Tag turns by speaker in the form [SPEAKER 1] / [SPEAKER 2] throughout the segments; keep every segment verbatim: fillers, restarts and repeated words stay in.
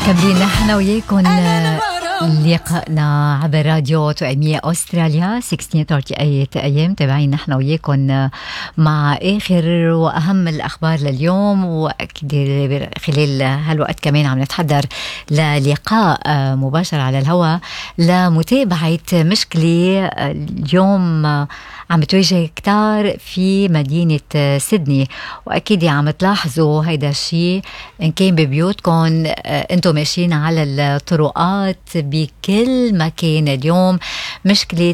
[SPEAKER 1] مكملين نحن وياكم لقائنا عبر راديو توأمية أستراليا ستة عشر ثلاثين أيام. تابعين نحن وياكم مع آخر وأهم الأخبار لليوم، وأكيد خلال هالوقت كمان عم نتحضر للقاء مباشر على الهواء لمتابعة مشكلة اليوم عم تواجه كتار في مدينة سيدني، وأكيد عم تلاحظوا هيدا الشيء إن كان ببيوتكم أنتم ماشيين على الطرقات بكل مكان. اليوم مشكلة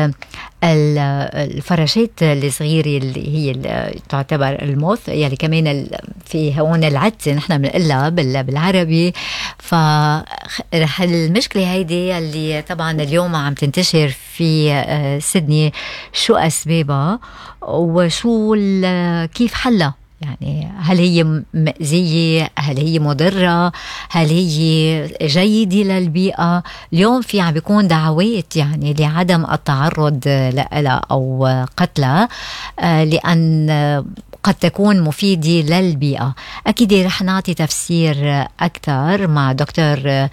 [SPEAKER 1] الفراشات الصغيرة اللي هي تعتبر الموث، يعني كمان في هون العدسة نحن بنقلها بالعربي. فرح المشكلة هيدي اللي طبعا اليوم عم تنتشر في سيدني، شو أسبابها وشو كيف حلها؟ يعني هل هي مأزية؟ هل هي مضرة؟ هل هي جيدة للبيئة؟ اليوم في عم بيكون دعوات يعني لعدم التعرض لها أو قتلها، لأن قد تكون مفيدة للبيئة. أكيد رح نعطي تفسير أكثر مع دكتور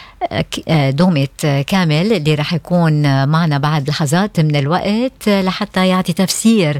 [SPEAKER 1] دوميت كامل اللي رح يكون معنا بعد لحظات من الوقت لحتى يعطي تفسير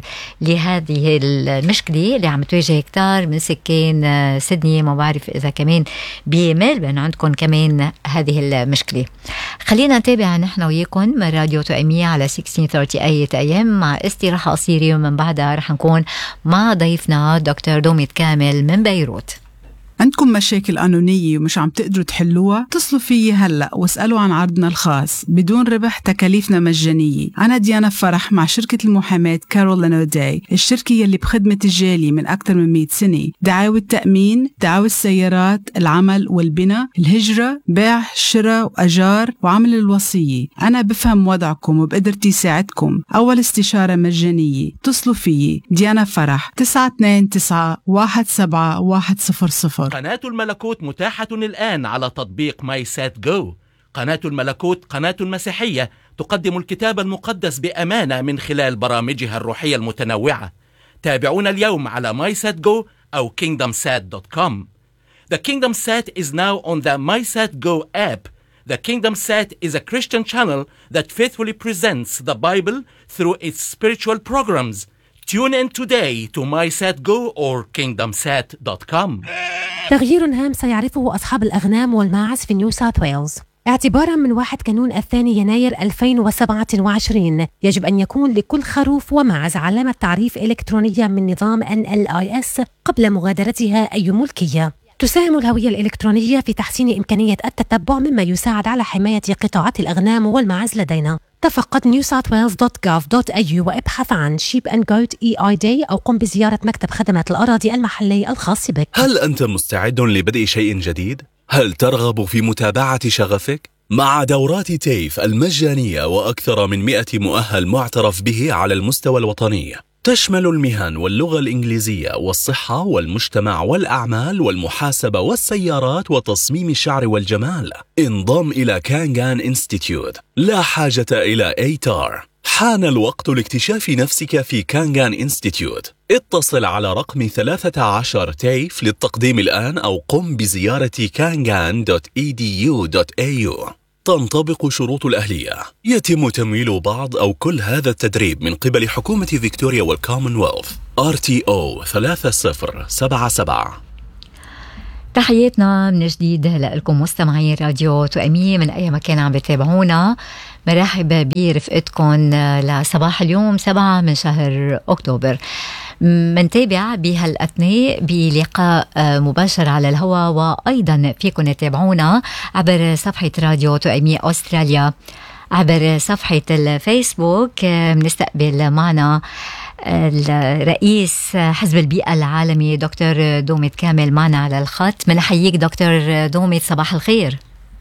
[SPEAKER 1] لهذه المشكلة اللي عم تواجه كتار من سكان سيدني. ما بعرف إذا كمان بملبن عندكم كمان هذه المشكلة. خلينا نتابع نحن وياكم من راديو توأمية على ستة عشر ثلاثين أيام مع استراحة قصيرة، ومن بعدها رح نكون مع ضيفنا دكتور دوميت كامل من بيروت.
[SPEAKER 2] عندكم مشاكل قانونية ومش عم تقدروا تحلوها؟ اتصلوا فيي هلأ واسألوا عن عرضنا الخاص بدون ربح، تكاليفنا مجانية. أنا ديانا فرح مع شركة المحاماة كارول لانوداي، الشركة يلي بخدمة الجالي من أكثر من مئة سنة. دعاوى التأمين، دعاوى السيارات، العمل والبناء، الهجرة، بيع، شراء وأجار، وعمل الوصية. أنا بفهم وضعكم وبقدرتي ساعدكم. أول استشارة مجانية. اتصلوا فيي ديانا فرح تسعة اثنين تسعة واحد سبعة واحد صفر صفر.
[SPEAKER 3] قناة الملكوت متاحة الآن على تطبيق ماي سات جو. قناة الملكوت قناة مسيحية تقدم الكتاب المقدس بأمانة من خلال برامجها الروحية المتنوعة. تابعونا اليوم على ماي سات جو أو كينغدم سات دوت كوم. The Kingdom Sat is now on the MySatGo app. The Kingdom Sat is a Christian channel that faithfully presents the Bible through its spiritual programs. Tune in today to MySatGo or kingdom sat dot com.
[SPEAKER 4] تغيير هام سيعرفه أصحاب الأغنام والماعز في نيو ساوث ويلز. اعتباراً من واحد كانون الثاني يناير ألفين وسبعة وعشرين يجب أن يكون لكل خروف وماعز علامة تعريف إلكترونية من نظام إن إل آي إس قبل مغادرتها أي ملكية. تساهم الهوية الإلكترونية في تحسين إمكانية التتبع، مما يساعد على حماية قطاعات الأغنام والماعز لدينا. تفقد نيو ساوث ويلز دوت جوف دوت إيه يو وابحث عن شيب أند جوت إي آي داي أو قم بزيارة مكتب خدمات الأراضي المحلي الخاص بك.
[SPEAKER 5] هل أنت مستعد لبدء شيء جديد؟ هل ترغب في متابعة شغفك؟ مع دورات تيف المجانية وأكثر من مئة مؤهل معترف به على المستوى الوطني، تشمل المهن واللغة الإنجليزية والصحة والمجتمع والأعمال والمحاسبة والسيارات وتصميم الشعر والجمال. انضم إلى كانغان إنستيتيوت. لا حاجة إلى إيتار. حان الوقت لاكتشاف نفسك في كانغان إنستيتيوت. اتصل على رقم ثلاثة عشر تيف للتقديم الآن أو قم بزيارة كانغان دوت إي دي يو دوت إيه يو. تنطبق شروط الأهلية. يتم تمويل بعض أو كل هذا التدريب من قبل حكومة فيكتوريا والكومنولث. آر تي أو ثلاثة صفر سبعة سبعة.
[SPEAKER 1] تحياتنا من جديد لكم مستمعين راديو توأمية من أي مكان عم بتابعونا. مرحبا برفقتكم لصباح اليوم سبعة من شهر أكتوبر. منتابع بهالأثناء بلقاء مباشر على الهواء، وأيضا فيكم تتابعونا عبر صفحة راديو توأمية أستراليا. عبر صفحة الفيسبوك بنستقبل معنا الرئيس حزب البيئة العالمي دكتور دوميت كامل معنا على الخط. منحييك دكتور دوميت، صباح الخير.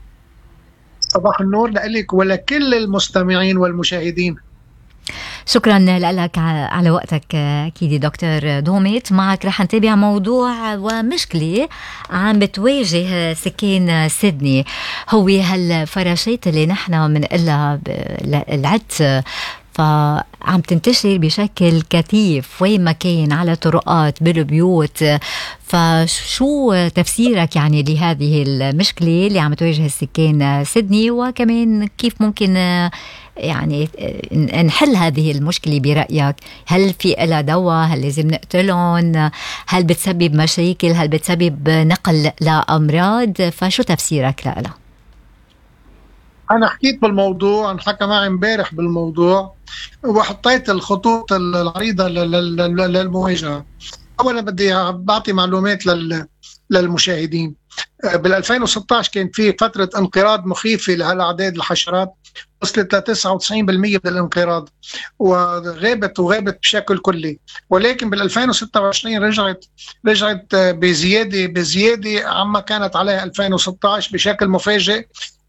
[SPEAKER 6] صباح النور لك ولكل المستمعين والمشاهدين.
[SPEAKER 1] شكرا لك على وقتك أكيد دكتور دوميت. معك رح نتابع موضوع ومشكلة عم بتواجه سكان سيدني، هو هالفراشات اللي نحن منقلها العدس. فعم تنتشر بشكل كثيف وين ما كان، على طرقات، بالبيوت. فشو تفسيرك يعني لهذه المشكلة اللي عم تواجه السكان سيدني، وكمان كيف ممكن يعني نحل هذه المشكلة برأيك؟ هل في لها دواء؟ هل لازم نقتلهم؟ هل بتسبب مشاكل؟ هل بتسبب نقل لأمراض؟ فشو تفسيرك لها؟
[SPEAKER 6] أنا حكيت بالموضوع، انحكى معي امبارح بالموضوع، وحطيت الخطوط العريضة للمواجهة. أولا بدي بعطي معلومات للمشاهدين. بال ألفين وستة عشر كان في فترة انقراض مخيفة لهالأعداد الحشرات، وصلت ل تسعة وتسعين بالمئة من الانقراض، وغابت وغابت بشكل كلي. ولكن بال ألفين وستة وعشرين رجعت رجعت بزيادة بزيادة عما كانت عليها ألفين وستة عشر بشكل مفاجئ،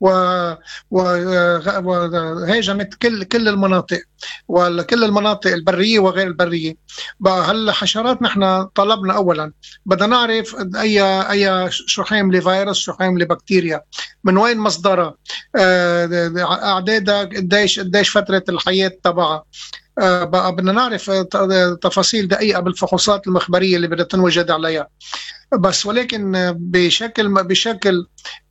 [SPEAKER 6] وهاجمت كل كل المناطق، وكل المناطق البرية وغير البرية. بقى هالحشرات نحن طلبنا أولا بدنا نعرف أي أي شو حامل فيروس، شو حامل بكتيريا، من وين مصدرها، أعدادها قديش قديش فترة الحياة تبعها. بقى بدنا نعرف تفاصيل دقيقة بالفحوصات المخبرية اللي بدها تنوجد عليها. بس ولكن بشكل بشكل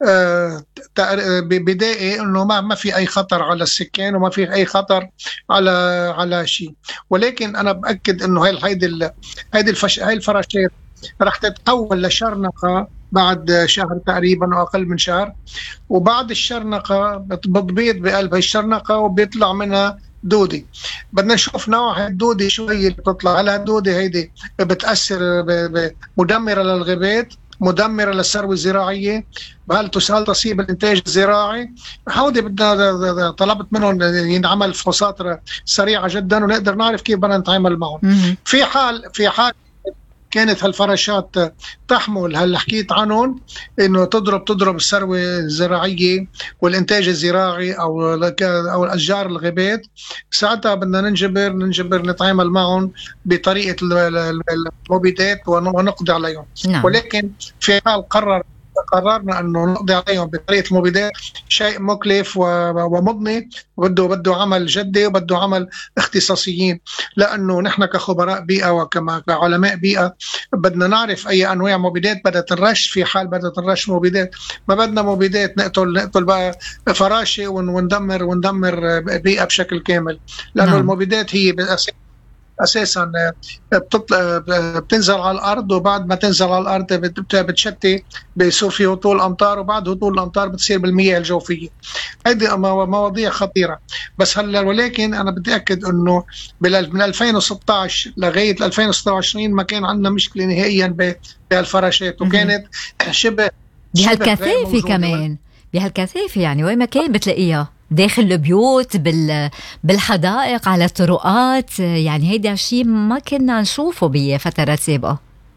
[SPEAKER 6] بدائي انه ما ما في اي خطر على السكان، وما في اي خطر على على شيء. ولكن انا باكد انه هاي هيدي هيدي الفش هاي الفراشات رح تتحول لشرنقه بعد شهر تقريبا او اقل من شهر، وبعد الشرنقه بتبيض بقلب الشرنقه وبيطلع منها دودي. بدنا نشوف نوع الدودي شو هي اللي بتطلع. هل الدودي هيدي بتأثر مدمرة للغابات، مدمرة للثروة الزراعية، هل تسهل تصيب الإنتاج الزراعي؟ هودي بدنا طلبت منهم ينعمل فحوصات سريعة جدا ونقدر نعرف كيف بدنا نتعامل معهم. في حال في حال كانت هالفراشات تحمل هل حكيت عنهم انه تضرب تضرب الثروه الزراعيه والانتاج الزراعي او او الاشجار الغابات، ساعتها بدنا ننجبر ننجبر نتعامل معهم بطريقه المبيدات ونقضي عليهم. نعم. ولكن في حال قرر قررنا انه نقضي عليهم بطريقه المبيدات، شيء مكلف ومضني، وبده بده عمل جدي وبده عمل اختصاصيين، لانه نحن كخبراء بيئه وكما كعلماء بيئه بدنا نعرف اي انواع مبيدات بدها تنرش. في حال بدها تنرش مبيدات، ما بدنا مبيدات نقتل نقتل بقى فراشه وندمر وندمر بيئه بشكل كامل، لانه نعم. المبيدات هي اساسا بتنزل على الارض، وبعد ما تنزل على الارض بتشتي، بيصير في هطول امطار، وبعد هطول الامطار بتصير بالمياه الجوفيه. هذه مواضيع خطيره. بس هلا ولكن انا بدي اكد انه من ألفين وستة عشر لغايه ألفين وستة وعشرين ما كان عندنا مشكله نهائيا بهالفراشات، وكانت شبه
[SPEAKER 1] بهالكثافه كمان بهالكثافه يعني وين ما كان بتلاقيها داخل البيوت، بال بالحدائق، على الطرقات. يعني هيدا الشيء ما كنا نشوفه بفترات سابقة.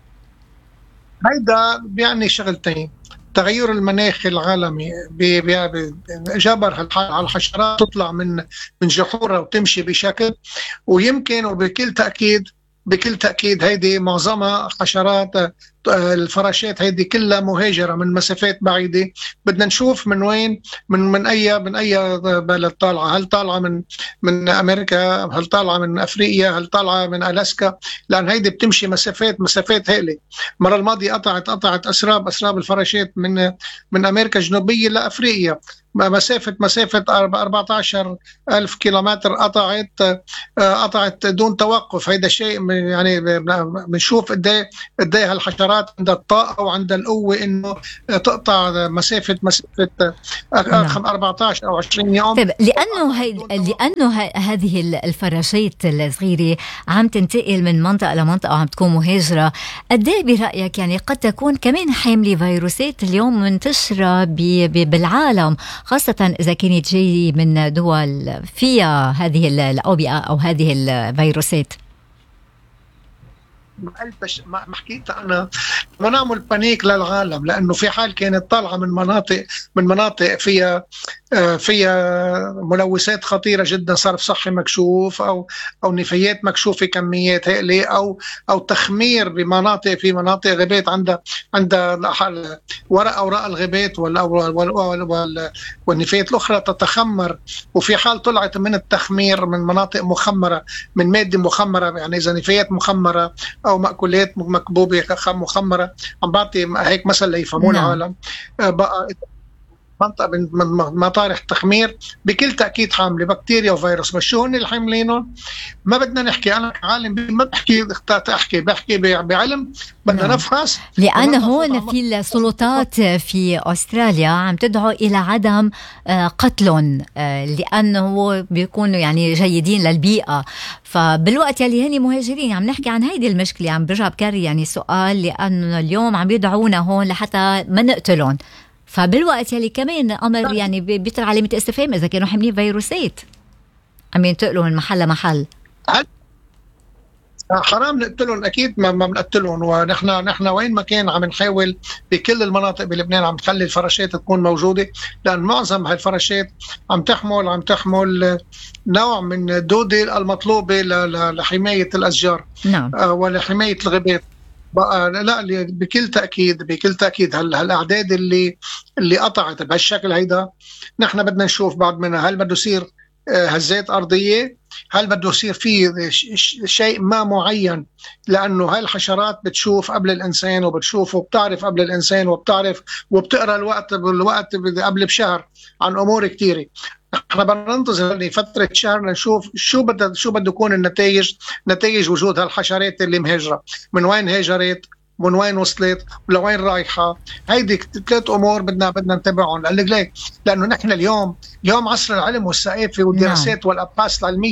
[SPEAKER 6] هيدا بيعني شغلتين: تغير المناخ العالمي جبر على الحشرات تطلع من من جحورها وتمشي بشكل، ويمكن وبكل تأكيد بكل تأكيد هيدي معظمها حشرات الفراشات، هيدي كلها مهاجرة من مسافات بعيدة. بدنا نشوف من وين، من من أي من أي بلد طالعة. هل طالعة من من أمريكا؟ هل طالعة من أفريقيا؟ هل طالعة من ألاسكا؟ لأن هيدي بتمشي مسافات مسافات هائلة. المرة الماضية قطعت قطعت أسراب أسراب الفراشات من من أمريكا الجنوبية لأفريقيا، مسافة مسافة أربعة عشر ألف كيلومتر قطعت قطعت دون توقف. هيدا شيء يعني بنشوف قد ايه هالحشرات عندها الطاقة وعندها القوة إنه تقطع مسافة مسافة أربعة عشر أو عشرين يوم.
[SPEAKER 1] طيب لأنه هي لأنه هذه الفراشات الصغيرة عم تنتقل من منطقة لمنطقة وعم تكون مهاجرة، قد ايه برأيك يعني قد تكون كمان حاملة فيروسات اليوم منتشرة بالعالم، خاصة إذا كانت جاي من دول فيها هذه الأوبئة أو هذه الفيروسات؟
[SPEAKER 6] ما قلتش ما حكيتها أنا، ما نعمل بانيك للعالم، لأنه في حال كانت طالعة من مناطق من مناطق فيها فيها ملوثات خطيرة جدا، صرف صحي مكشوف أو أو نفايات مكشوفة كميات هائلة، أو أو تخمير بمناطق في مناطق غابات عندها عندها ورق أوراق الغابات والنفايات الأخرى تتخمر، وفي حال طلعت من التخمير من مناطق مخمرة من مادة مخمرة، يعني إذا نفايات مخمرة أو مأكولات مكبوبة مخمرة، عم بعطي هيك مثل ليفهموا العالم بقى منطقة من مطارح تخمير بكل تأكيد حاملة بكتيريا وفيروس. بس شو هن اللي حاملينهم؟ ما بدنا نحكي، أنا كعالم ما بحكي أحكي بحكي بعلم، بدنا نعم. نفحص،
[SPEAKER 1] لأن هون في السلطات في أستراليا عم تدعو إلى عدم قتلهم لأنه بيكونوا يعني جيدين للبيئة، فبالوقت يلي هني مهاجرين عم نحكي عن هيدي المشكلة. عم برجع بكرر يعني سؤال، لأنه اليوم عم يدعونا هون لحتى ما نقتلهم، فبالوقت يلي كمان أمر يعني بيطرح علامة استفهام إذا كانوا حاملين فيروسات عم ينتقلوا من محل لمحل.
[SPEAKER 6] حرام نقتلهم، أكيد ما ما بنقتلهم، ونحن نحن وين ما كان عم نحاول بكل المناطق بلبنان عم نخلي الفراشات تكون موجودة، لأن معظم هالفراشات عم تحمل عم تحمل نوع من الدودة المطلوبة لحماية الأشجار
[SPEAKER 1] نعم.
[SPEAKER 6] ولحماية الغابات. بقى لا بكل تأكيد بكل تأكيد هالأعداد اللي اللي قطعت بهالشكل هيدا نحن بدنا نشوف بعد منها، هل بده يصير هزات أرضية، هل بده يصير فيه شيء ما معين، لأنه هاي الحشرات بتشوف قبل الإنسان وبتشوف وبتعرف قبل الإنسان وبتعرف وبتقرأ الوقت بالوقت قبل بشهر عن أمور كتيرة. احنا بدنا ننتظر فترة شهر لنشوف شو بده شو بده يكون النتائج نتائج وجود هالحشرات اللي مهاجرة، من وين هاجرت، من وين وصلت، ولوين رايحة. هيدي ثلاث أمور بدنا بدنا نتابعهم. لأ ليه؟ لأنه نحن اليوم اليوم عصر العلم والثقافة والدراسات نعم. والأبحاث العلمية.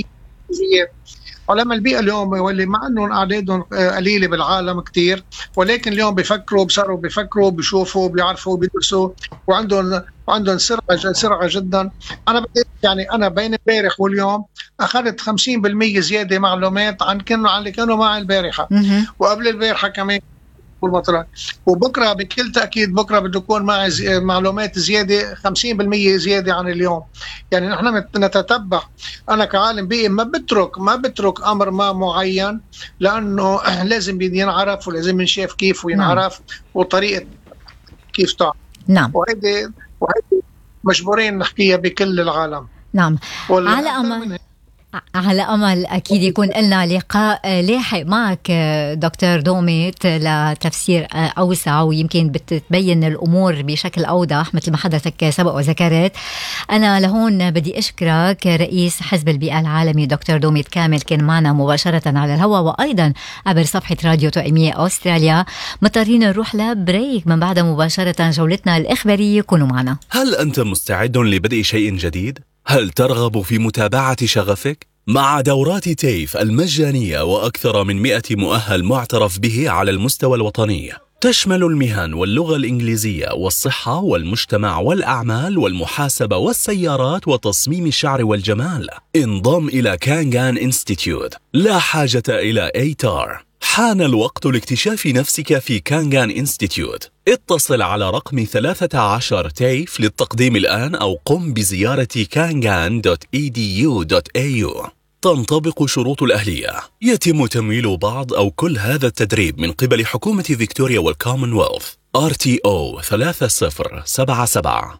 [SPEAKER 6] علماء البيئة اليوم واللي مع أنهم أعدادهم قليلة بالعالم كتير، ولكن اليوم بيفكروا بصاروا بيفكروا بيشوفوا بيعرفوا بيدرسوا، وعندهم وعندهم سرعة سرعة جدا. أنا بدي يعني أنا بين امبارح واليوم أخذت خمسين بالمية زيادة معلومات عن كانوا عن اللي كانوا معي البارحة وقبل البارحة كمان والمطرح، وبكرة بكل تأكيد بكرة بده يكون معي زي معلومات زيادة خمسين بالمية زيادة عن اليوم. يعني نحن نتتبع، أنا كعالم بيئي ما بترك ما بترك أمر ما معين، لأنه لازم ينعرف ولازم نشاف كيف وينعرف نعم. وطريقة كيف تعرف
[SPEAKER 1] نعم.
[SPEAKER 6] وهيدي وهيدي مجبورين نحكيها بكل العالم
[SPEAKER 1] نعم. على أمل على أمل أكيد يكون لنا لقاء لاحق معك دكتور دوميت لتفسير أوسع ويمكن بتبين الأمور بشكل أوضح مثل ما حضرتك سبق وذكرت. أنا لهون بدي أشكرك رئيس حزب البيئة العالمي دكتور دوميت كامل، كان معنا مباشرة على الهواء وأيضا عبر صفحة راديو توأمية أستراليا. مضطرين نروح لبريك، من بعد مباشرة جولتنا الإخبارية. كونوا معنا.
[SPEAKER 5] هل أنت مستعد لبدء شيء جديد؟ هل ترغب في متابعة شغفك؟ مع دورات تيف المجانية وأكثر من مئة مؤهل معترف به على المستوى الوطني، تشمل المهن واللغة الإنجليزية والصحة والمجتمع والأعمال والمحاسبة والسيارات وتصميم الشعر والجمال. انضم إلى كانغان إنستيتيوت، لا حاجة إلى إيتار. حان الوقت لاكتشاف نفسك في كانغان إنستيتيوت. اتصل على رقم ثلاثة عشر تيف للتقديم الآن، أو قم بزيارة كانغان دوت إي دي يو دوت إيه يو. تنطبق شروط الأهلية. يتم تمويل بعض أو كل هذا التدريب من قبل حكومة فيكتوريا والكومنولث. آر تي أو ثلاثة صفر سبعة سبعة.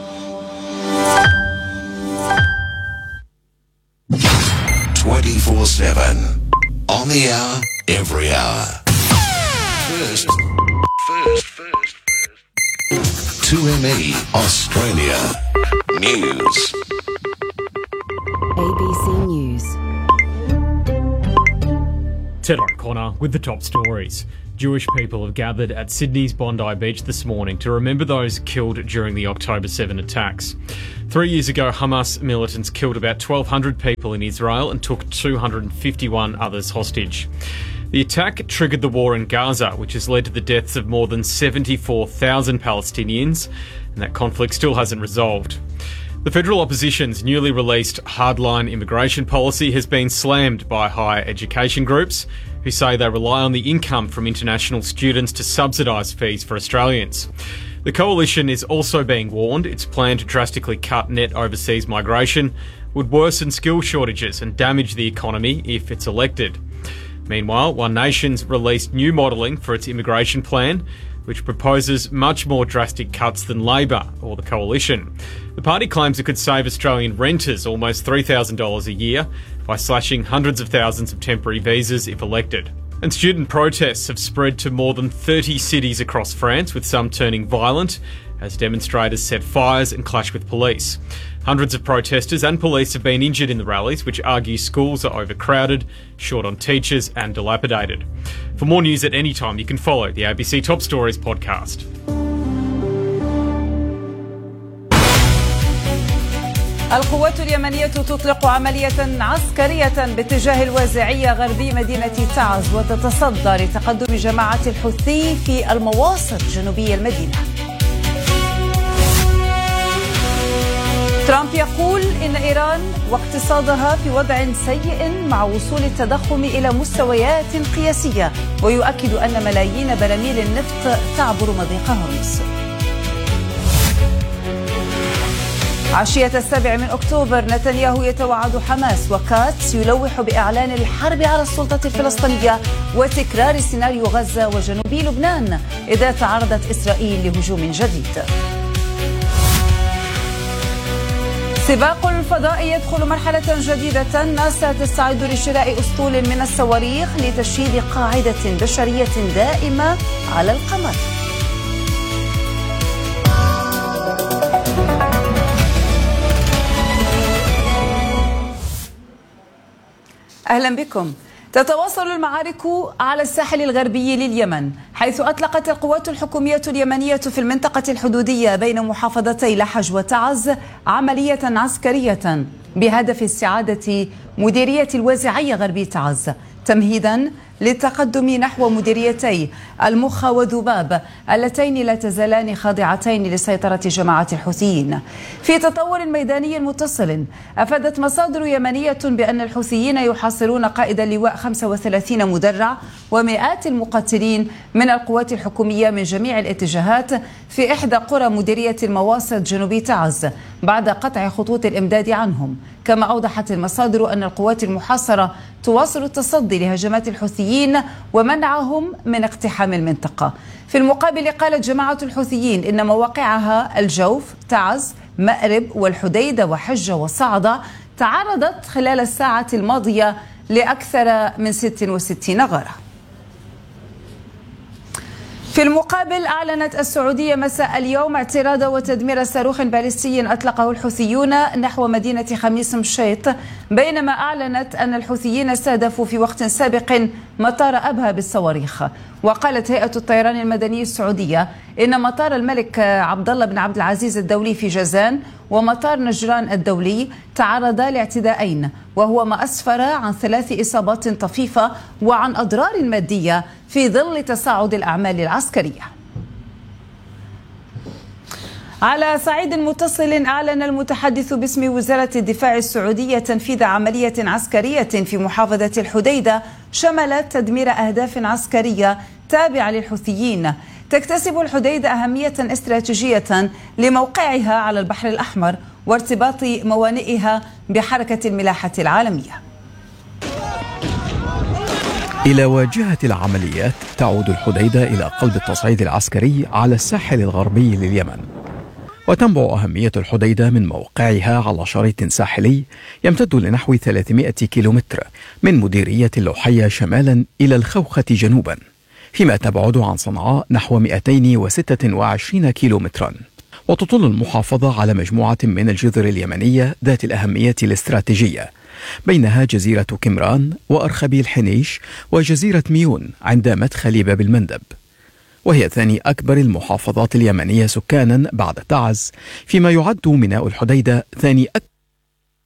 [SPEAKER 7] twenty-four seven on the hour, every hour. First, first, first, first. two M E Australia News.
[SPEAKER 8] A B C News.
[SPEAKER 9] Ted O'Connor with the top stories. Jewish people have gathered at Sydney's Bondi Beach this morning to remember those killed during the October seventh attacks. Three years ago, Hamas militants killed about twelve hundred people in Israel and took two hundred fifty-one others hostage. The attack triggered the war in Gaza, which has led to the deaths of more than seventy-four thousand Palestinians, and that conflict still hasn't resolved. The federal opposition's newly released hardline immigration policy has been slammed by higher education groups. who say they rely on the income from international students to subsidise fees for Australians. The coalition is also being warned its plan to drastically cut net overseas migration would worsen skill shortages and damage the economy if it's elected. Meanwhile, One Nation's released new modelling for its immigration plan, which proposes much more drastic cuts than Labor or the coalition. The party claims it could save Australian renters almost three thousand dollars a year by slashing hundreds of thousands of temporary visas if elected. And student protests have spread to more than thirty cities across France, with some turning violent as demonstrators set fires and clash with police. Hundreds of protesters and police have been injured in the rallies, which argue schools are overcrowded, short on teachers and dilapidated. For more news at any time, you can follow the A B C Top Stories podcast.
[SPEAKER 8] القوات اليمنية تطلق عملية عسكرية باتجاه الوازعية غربي مدينة تعز وتتصدى لتقدم جماعة الحوثي في المواصل جنوبي المدينة. ترامب يقول إن إيران واقتصادها في وضع سيء مع وصول التضخم إلى مستويات قياسية، ويؤكد أن ملايين براميل النفط تعبر مضيق هرمز. عشية السابع من أكتوبر نتنياهو يتوعد حماس، وكاتس يلوح بإعلان الحرب على السلطة الفلسطينية وتكرار سيناريو غزة وجنوب لبنان إذا تعرضت إسرائيل لهجوم جديد. سباق الفضاء يدخل مرحلة جديدة، ناسا تستعد لشراء أسطول من الصواريخ لتشييد قاعدة بشرية دائمة على القمر. أهلا بكم. تتواصل المعارك على الساحل الغربي لليمن، حيث أطلقت القوات الحكومية اليمنية في المنطقة الحدودية بين محافظتي لحج وتعز عملية عسكرية بهدف استعادة مديرية الوازعية غربي تعز، تمهيدا للتقدم نحو مديريتي المخا وذباب اللتين لا تزالان خاضعتين لسيطرة جماعة الحوثيين. في تطور ميداني متصل، أفادت مصادر يمنية بأن الحوثيين يحاصرون قائد اللواء خمسة وثلاثين مدرع ومئات المقاتلين من القوات الحكومية من جميع الاتجاهات في إحدى قرى مديرية المواسط جنوب تعز بعد قطع خطوط الإمداد عنهم. كما أوضحت المصادر أن القوات المحاصرة تواصل التصدي لهجمات الحوثيين ومنعهم من اقتحام المنطقة. في المقابل قالت جماعة الحوثيين إن مواقعها الجوف، تعز، مأرب والحديدة وحجة وصعدة تعرضت خلال الساعة الماضية لأكثر من ستة وستين غارة. في المقابل أعلنت السعودية مساء اليوم اعتراض وتدمير صاروخ باليستي أطلقه الحوثيون نحو مدينة خميس مشيط، بينما أعلنت أن الحوثيين استهدفوا في وقت سابق مطار أبها بالصواريخ. وقالت هيئة الطيران المدني السعودية إن مطار الملك عبد الله بن عبد العزيز الدولي في جازان ومطار نجران الدولي تعرضا لاعتداءين، وهو ما أسفر عن ثلاث إصابات طفيفة وعن أضرار مادية في ظل تصاعد الأعمال العسكرية. على صعيد متصل، أعلن المتحدث باسم وزارة الدفاع السعودية تنفيذ عملية عسكرية في محافظة الحديدة شملت تدمير أهداف عسكرية تابعة للحوثيين. تكتسب الحديدة أهمية استراتيجية لموقعها على البحر الأحمر وارتباط موانئها بحركة الملاحة العالمية.
[SPEAKER 10] إلى واجهة العمليات تعود الحديدة إلى قلب التصعيد العسكري على الساحل الغربي لليمن، وتنبع أهمية الحديدة من موقعها على شريط ساحلي يمتد لنحو ثلاثمائة كيلومتر من مديرية اللوحية شمالا إلى الخوخة جنوبا، فيما تبعد عن صنعاء نحو مئتين وستة وعشرين كيلومترا. وتطل المحافظة على مجموعة من الجزر اليمنية ذات الأهمية الاستراتيجية، بينها جزيرة كمران وأرخبيل حنيش وجزيرة ميون عند مدخل باب المندب، وهي ثاني أكبر المحافظات اليمنية سكانا بعد تعز، فيما يعد ميناء الحديدة ثاني أكبر